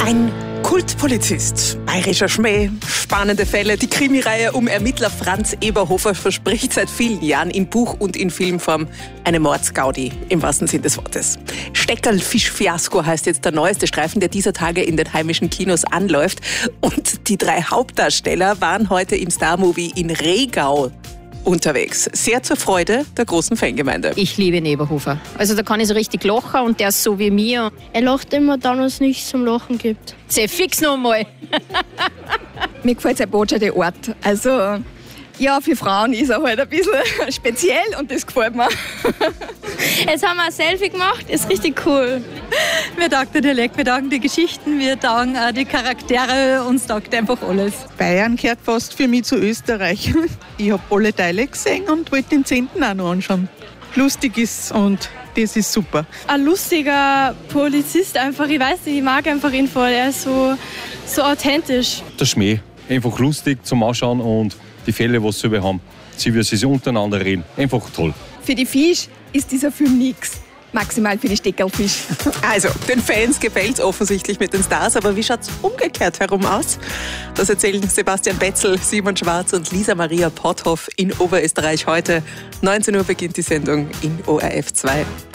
Ein Kultpolizist, bayerischer Schmäh, spannende Fälle. Die Krimireihe um Ermittler Franz Eberhofer verspricht seit vielen Jahren in Buch- und in Filmform eine Mordsgaudi, im wahrsten Sinn des Wortes. Steckerlfisch-Fiasko heißt jetzt der neueste Streifen, der dieser Tage in den heimischen Kinos anläuft. Und die 3 Hauptdarsteller waren heute im Star-Movie in Regau unterwegs. Sehr zur Freude der großen Fangemeinde. Ich liebe den Eberhofer. Also da kann ich so richtig lachen und der ist so wie mir. Er lacht immer dann, wenn es nichts zum Lachen gibt. Sehr fix nochmal. Mir gefällt sein Botschaft Ort. Also ja, für Frauen ist er halt ein bisschen speziell und das gefällt mir. Jetzt haben wir ein Selfie gemacht, ist richtig cool. Mir taugt der Dialekt, mir taugen die Geschichten, mir taugen die Charaktere, uns taugt einfach alles. Bayern gehört fast für mich zu Österreich. Ich habe alle Teile gesehen und wollte den 10. auch noch anschauen. Lustig ist und das ist super. Ein lustiger Polizist einfach, ich weiß nicht, ich mag einfach ihn voll, er ist so authentisch. Der Schmäh, einfach lustig zum Anschauen und die Fälle, was sie haben. Sie, wie sie sich untereinander reden. Einfach toll. Für die Fisch ist dieser Film nichts. Maximal für die Steckerlfisch. Also, den Fans gefällt es offensichtlich mit den Stars, aber wie schaut es umgekehrt herum aus? Das erzählen Sebastian Betzel, Simon Schwarz und Lisa Maria Potthoff in Oberösterreich heute. 19 Uhr beginnt die Sendung in ORF 2.